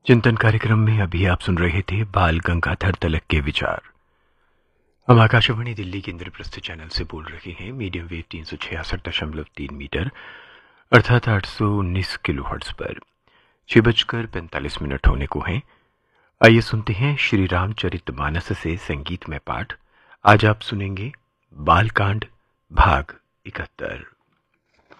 चिंतन कार्यक्रम में अभी आप सुन रहे थे बाल गंगाधर तिलक के विचार। हम आकाशवाणी दिल्ली के इंद्रप्रस्थ चैनल से बोल रहे हैं। मीडियम वेव 366.3 मीटर अर्थात 819 किलोहर्ट्ज पर 6:45 होने को हैं। आइए सुनते हैं श्री रामचरितमानस से संगीत में पाठ। आज आप सुनेंगे बालकांड भाग 71।